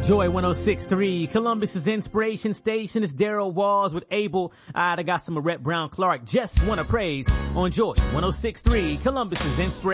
Joy 106.3, Columbus's inspiration station. Is Daryl Walls with Abel. I got some of Rhett Brown Clark. Just wanna praise on Joy 106.3, Columbus's inspiration.